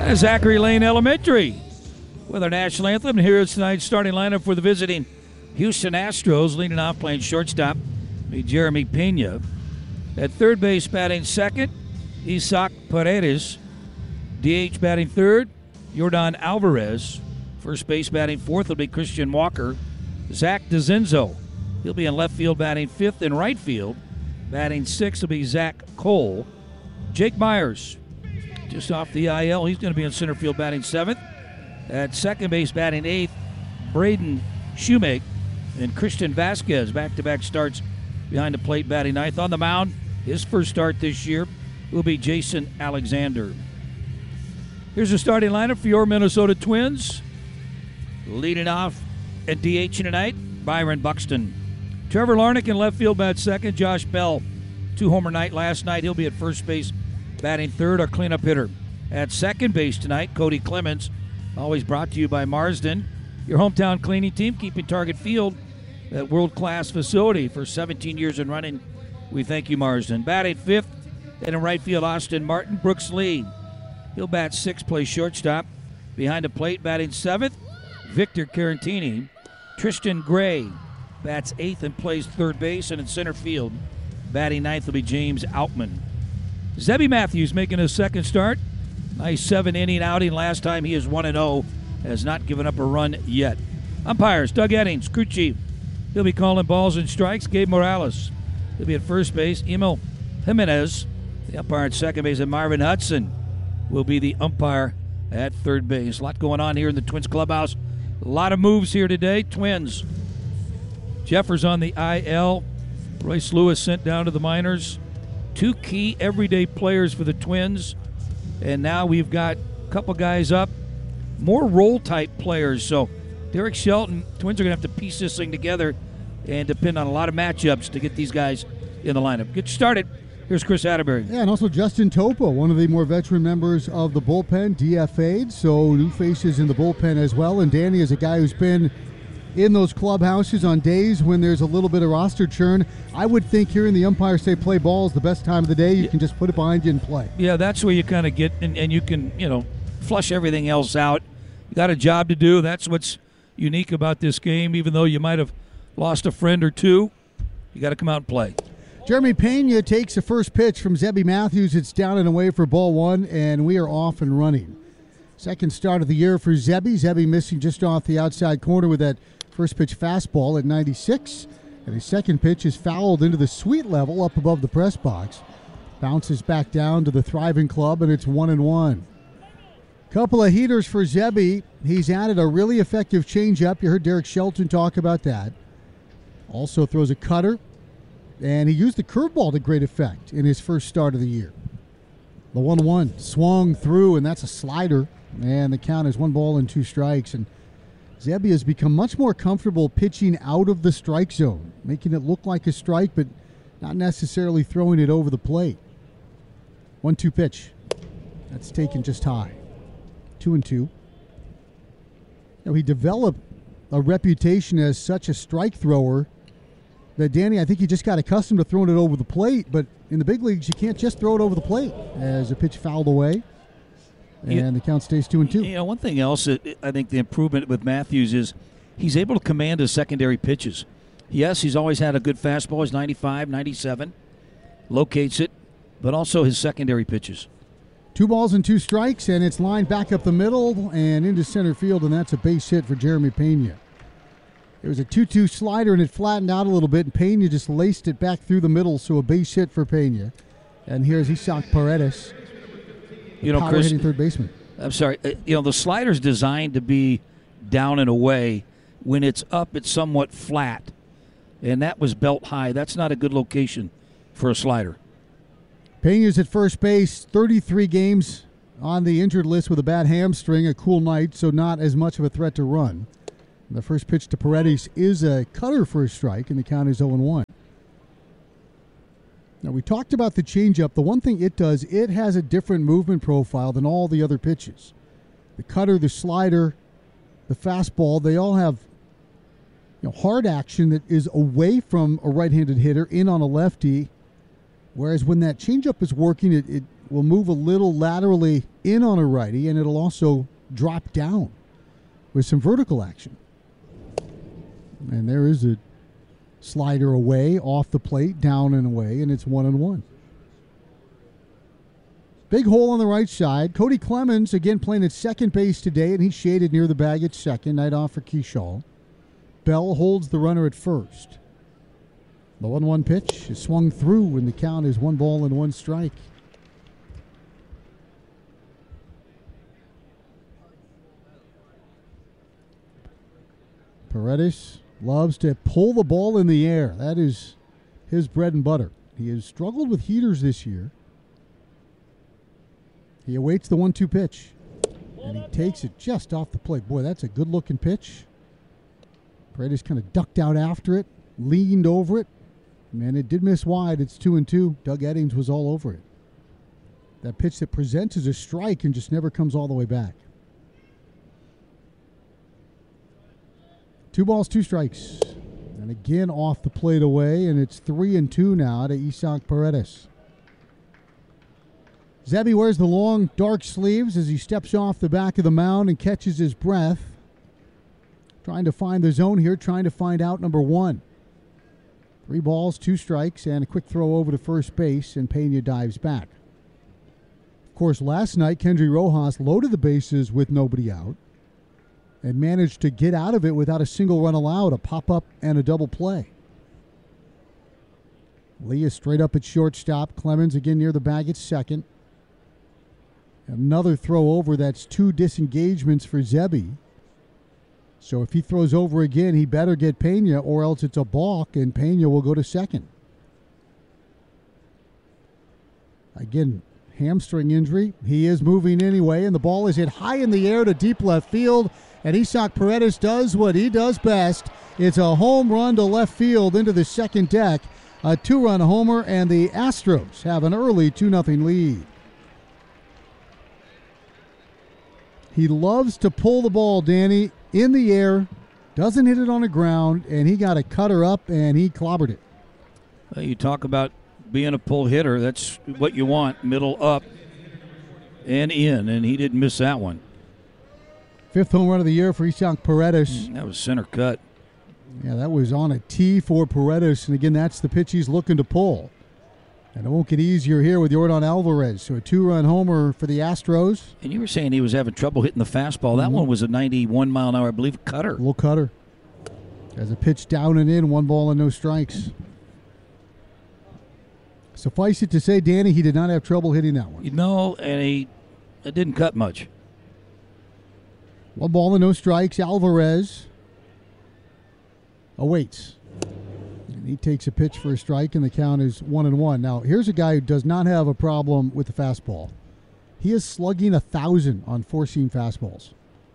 Zachary Lane Elementary with our national anthem. And here's tonight's starting lineup for the visiting Houston Astros. Leading off playing shortstop, Jeremy Pena. At third base batting second, Isaac Paredes. DH batting third, Yordan Alvarez. First base batting fourth will be Christian Walker. Zach DeZenzo. He'll be in left field batting fifth. In right field batting sixth will be Zach Cole. Jake Myers, just off the IL. He's going to be in center field batting seventh. At second base batting eighth, Braden Shoemake. And Christian Vasquez, back-to-back starts behind the plate batting ninth. On the mound, his first start this year will be Jason Alexander. Here's the starting lineup for your Minnesota Twins. Leading off at DH tonight, Byron Buxton. Trevor Larnach in left field bat second. Josh Bell, two-homer night last night. He'll be at first base batting third, our cleanup hitter. At second base tonight, Cody Clemens, always brought to you by Marsden, your hometown cleaning team, keeping Target Field that world-class facility for 17 years and running. We thank you, Marsden. Batting fifth, and in right field, Austin Martin. Brooks Lee, he'll bat sixth, play shortstop. Behind the plate, batting seventh, Victor Carantini. Tristan Gray bats eighth and plays third base, and in center field, batting ninth will be James Outman. Zebby Matthews making his second start. Nice 7-inning outing last time. He is 1-0, has not given up a run yet. Umpires, Doug Eddings, crew chief. He'll be calling balls and strikes. Gabe Morales, he'll be at first base. Emil Jimenez, the umpire at second base, and Marvin Hudson will be the umpire at third base. A lot going on here in the Twins clubhouse. A lot of moves here today. Twins, Jeffers on the IL. Royce Lewis sent down to the minors. Two key everyday players for the Twins. And now we've got a couple guys up. More role-type players. So Derek Shelton, Twins are going to have to piece this thing together and depend on a lot of matchups to get these guys in the lineup. Get started. Here's Chris Atterbury. Yeah, and also Justin Topa, one of the more veteran members of the bullpen, DFA'd. So new faces in the bullpen as well. And Danny is a guy who's been in those clubhouses on days when there's a little bit of roster churn. I would think hearing the umpires say play ball is the best time of the day. You can just put it behind you and play. Yeah, that's where you kind of get, and you can, flush everything else out. You got a job to do. That's what's unique about this game. Even though you might have lost a friend or two, you got to come out and play. Jeremy Pena takes the first pitch from Zebby Matthews. It's down and away for ball one, and we are off and running. Second start of the year for Zebby. Zebby missing just off the outside corner with that first pitch fastball at 96. And his second pitch is fouled into the sweet level up above the press box. Bounces back down to the Thriving Club, and it's 1-1. Couple of heaters for Zebby. He's added a really effective changeup. You heard Derek Shelton talk about that. Also throws a cutter. And he used the curveball to great effect in his first start of the year. The 1-1 swung through, and that's a slider. And the count is 1-2 strikes. And Zebby has become much more comfortable pitching out of the strike zone, making it look like a strike, but not necessarily throwing it over the plate. 1-2 pitch. That's taken just high. 2-2. Now, he developed a reputation as such a strike thrower that, Danny, I think he just got accustomed to throwing it over the plate, but in the big leagues, you can't just throw it over the plate. As a pitch fouled away, and the count stays 2-2. One thing else, I think the improvement with Matthews is he's able to command his secondary pitches. Yes, he's always had a good fastball. He's 95, 97, locates it, but also his secondary pitches. 2-2 strikes, and it's lined back up the middle and into center field, and that's a base hit for Jeremy Pena. There was a 2-2 slider, and it flattened out a little bit, and Pena just laced it back through the middle, so a base hit for Pena. And here's Isaac Paredes, Chris, hitting third baseman. I'm sorry. The slider's designed to be down and away. When it's up, it's somewhat flat, and that was belt high. That's not a good location for a slider. Pena's at first base, 33 games on the injured list with a bad hamstring, a cool night, so not as much of a threat to run. The first pitch to Paredes is a cutter for a strike, and the count is 0-1. Now, we talked about the changeup. The one thing it does, it has a different movement profile than all the other pitches. The cutter, the slider, the fastball, they all have hard action that is away from a right-handed hitter, in on a lefty. Whereas when that changeup is working, it will move a little laterally in on a righty, and it'll also drop down with some vertical action. And there is a slider away, off the plate, down and away, and it's 1-1. Big hole on the right side. Cody Clemens, again, playing at second base today, and he's shaded near the bag at second. Night off for Keyshaw. Bell holds the runner at first. The 1-1 pitch is swung through, and the count is 1-1 strike. Paredes loves to pull the ball in the air. That is his bread and butter. He has struggled with heaters this year. He awaits the 1-2 pitch, and he takes it just off the plate. Boy, that's a good-looking pitch. Paredes kind of ducked out after it, leaned over it, and it did miss wide. It's 2-2. Doug Eddings was all over it. That pitch that presents as a strike and just never comes all the way back. 2 balls, 2 strikes. And again off the plate away, and it's 3-2 now to Isaac Paredes. Zebby wears the long, dark sleeves as he steps off the back of the mound and catches his breath. Trying to find the zone here, trying to find out number 1. 3 balls, 2 strikes, and a quick throw over to first base, and Pena dives back. Of course, last night, Kendry Rojas loaded the bases with nobody out and managed to get out of it without a single run allowed, a pop-up and a double play. Lee is straight up at shortstop. Clemens again near the bag at second. Another throw over, that's 2 disengagements for Zebby. So if he throws over again, he better get Pena, or else it's a balk, and Pena will go to second. Again, hamstring injury. He is moving anyway, and the ball is hit high in the air to deep left field, and Isaac Paredes does what he does best. It's a home run to left field into the second deck. A 2-run homer, and the Astros have an early 2-0 lead. He loves to pull the ball, Danny, in the air, doesn't hit it on the ground, and he got a cutter up, and he clobbered it. Well, you talk about being a pull hitter. That's what you want, middle up and in, and he didn't miss that one. 5th home run of the year for Isaac Paredes. That was center cut. Yeah, that was on a tee for Paredes, and again, that's the pitch he's looking to pull. And it won't get easier here with Yordan Alvarez. So a 2-run homer for the Astros. And you were saying he was having trouble hitting the fastball. That one was a 91 mile an hour, I believe, cutter. A little cutter. As a pitch down and in, 1 ball and no strikes. Suffice it to say, Danny, he did not have trouble hitting that one. No, and it didn't cut much. 1 ball and no strikes. Alvarez awaits. And he takes a pitch for a strike, and the count is 1-1. Now, here's a guy who does not have a problem with the fastball. He is slugging 1,000 on 4-seam fastballs.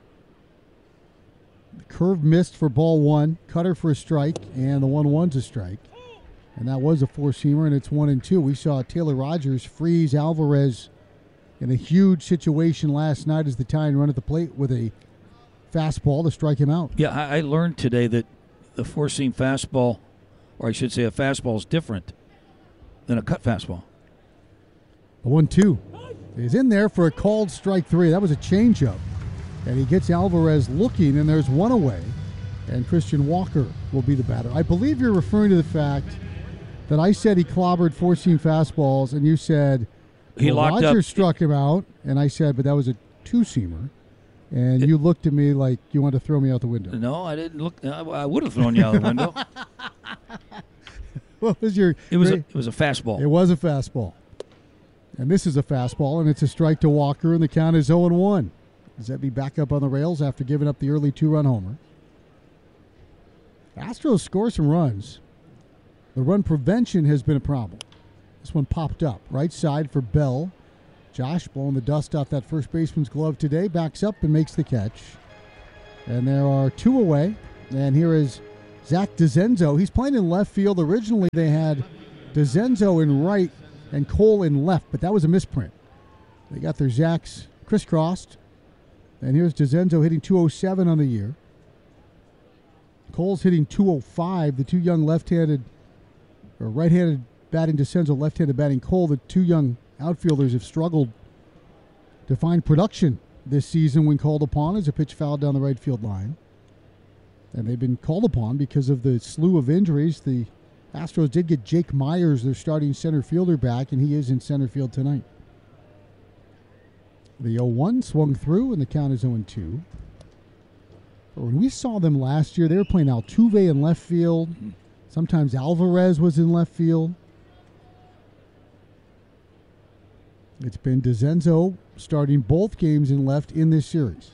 The curve missed for ball 1, cutter for a strike, and the 1-1's a strike. And that was a 4-seamer, and it's 1-2. We saw Taylor Rogers freeze Alvarez in a huge situation last night as the tying run at the plate with a fastball to strike him out. Yeah, I learned today that the 4-seam fastball, or I should say a fastball, is different than a cut fastball. The 1-2 is in there for a called strike 3. That was a changeup. And he gets Alvarez looking, and there's one away. And Christian Walker will be the batter. I believe you're referring to the fact that I said he clobbered 4-seam fastballs, and you said he locked Rogers up. struck him out. And I said, but that was a 2-seamer. And you looked at me like you wanted to throw me out the window. No, I didn't look. I would have thrown you out the window. What was your? It was a fastball. It was a fastball. And this is a fastball, and it's a strike to Walker, and the count is 0-1. Zebby back up on the rails after giving up the early 2-run homer. Astros score some runs. The run prevention has been a problem. This one popped up. Right side for Bell. Josh blowing the dust off that first baseman's glove today. Backs up and makes the catch. And there are 2 away. And here is Zach DeZenzo. He's playing in left field. Originally they had DeZenzo in right and Cole in left, but that was a misprint. They got their Zachs crisscrossed. And here's DeZenzo hitting 207 on the year. Cole's hitting 205. The 2 young left-handed or right-handed batting DeCenzo, left-handed batting Cole. The two young outfielders have struggled to find production this season when called upon as a pitch fouled down the right field line. And they've been called upon because of the slew of injuries. The Astros did get Jake Myers, their starting center fielder, back, and he is in center field tonight. The 0-1 swung through, and the count is 0-2. But when we saw them last year, they were playing Altuve in left field. Sometimes Alvarez was in left field. It's been DeCenzo starting both games in left in this series.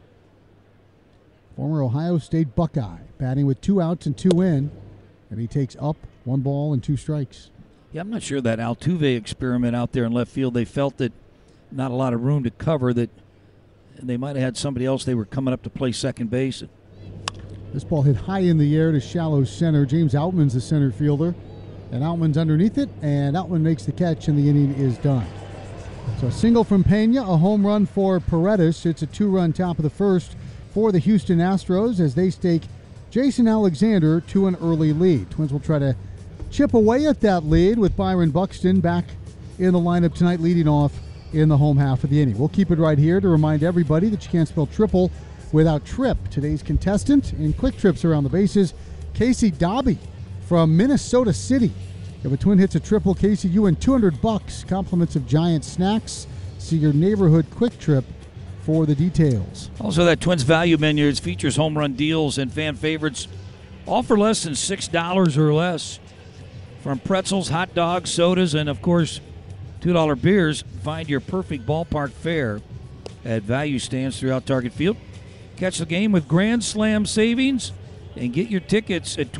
Former Ohio State Buckeye, batting with 2 outs and 2 in, and he takes up 1 ball and 2 strikes. Yeah, I'm not sure that Altuve experiment out there in left field, they felt that not a lot of room to cover, that they might have had somebody else they were coming up to play second base. This ball hit high in the air to shallow center. James Outman's the center fielder, and Outman's underneath it, and Outman makes the catch, and the inning is done. So a single from Pena, a home run for Paredes. It's a 2-run top of the first for the Houston Astros as they stake Jason Alexander to an early lead. Twins will try to chip away at that lead with Byron Buxton back in the lineup tonight, leading off in the home half of the inning. We'll keep it right here to remind everybody that you can't spell triple without trip. Today's contestant in quick trips around the bases, Casey Dobby from Minnesota City. If a Twin hits a triple, Casey, you win $200, compliments of Giant Snacks. See your neighborhood quick trip for the details. Also, that Twins Value Menu features home run deals and fan favorites, all for less than $6 or less. From pretzels, hot dogs, sodas, and, of course, $2 beers, find your perfect ballpark fare at value stands throughout Target Field. Catch the game with Grand Slam savings and get your tickets at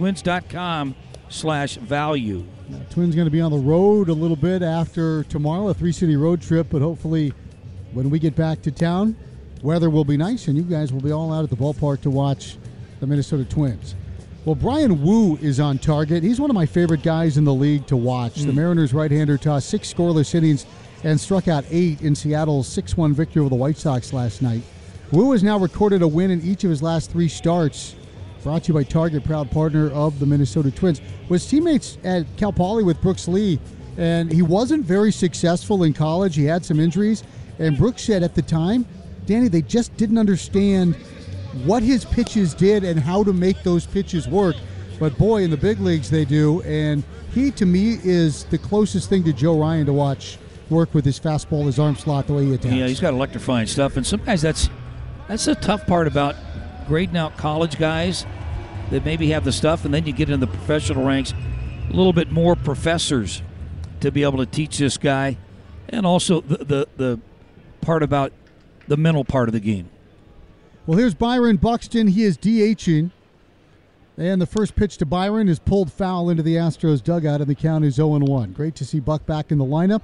twins.com/value. Now, Twins going to be on the road a little bit after tomorrow, a 3-city road trip, but hopefully when we get back to town, weather will be nice and you guys will be all out at the ballpark to watch the Minnesota Twins. Well, Brian Wu is on target. He's one of my favorite guys in the league to watch. The Mariners right-hander tossed 6 scoreless innings and struck out 8 in Seattle's 6-1 victory over the White Sox last night. Wu has now recorded a win in each of his last 3 starts. Brought to you by Target, proud partner of the Minnesota Twins. Was teammates at Cal Poly with Brooks Lee, and he wasn't very successful in college. He had some injuries, and Brooks said at the time, Danny, they just didn't understand what his pitches did and how to make those pitches work. But boy, in the big leagues they do, and he, to me, is the closest thing to Joe Ryan to watch work with his fastball, his arm slot, the way he attacks. Yeah, he's got electrifying stuff, and sometimes that's the tough part about grading out college guys that maybe have the stuff, and then you get in the professional ranks, a little bit more professors to be able to teach this guy, and also the part about the mental part of the game. Well, here's Byron Buxton. He is DHing, and the first pitch to Byron is pulled foul into the Astros dugout, and the count is 0-1. Great to see Buck back in the lineup.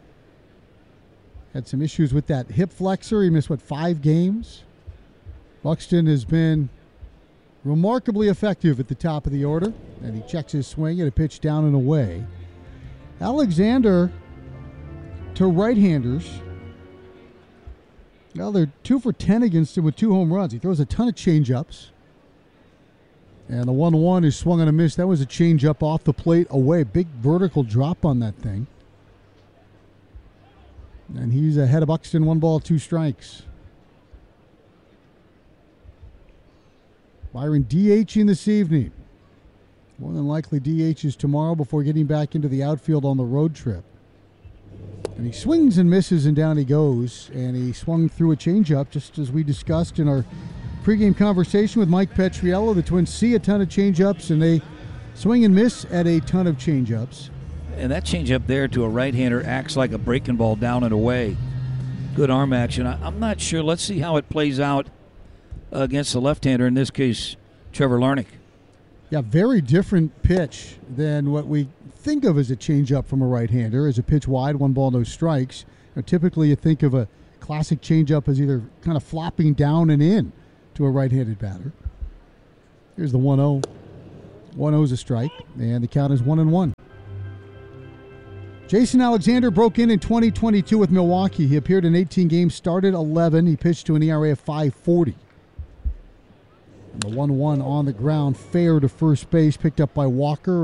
Had some issues with that hip flexor. He missed, 5 games? Buxton has been remarkably effective at the top of the order, and he checks his swing at a pitch down and away. Alexander to right-handers. Well, they're 2 for 10 against him with 2 home runs. He throws a ton of change-ups. And the 1-1 is swung on a miss. That was a change-up off the plate away. Big vertical drop on that thing. And he's ahead of Buxton, 1 ball, 2 strikes. Byron DHing this evening. More than likely DHs tomorrow before getting back into the outfield on the road trip. And he swings and misses, and down he goes. And he swung through a changeup, just as we discussed in our pregame conversation with Mike Petriello. The Twins see a ton of changeups, and they swing and miss at a ton of changeups. And that changeup there to a right-hander acts like a breaking ball down and away. Good arm action. I'm not sure. Let's see how it plays out against the left-hander, in this case, Trevor Larnach. Yeah, very different pitch than what we think of as a changeup from a right-hander, as a pitch wide, 1 ball, no strikes. Typically, you think of a classic changeup as either kind of flopping down and in to a right-handed batter. Here's the 1-0. 1-0 is a strike, and the count is 1-1. Jason Alexander broke in 2022 with Milwaukee. He appeared in 18 games, started 11. He pitched to an ERA of 5.40. And the 1-1 on the ground, fair to first base, picked up by Walker.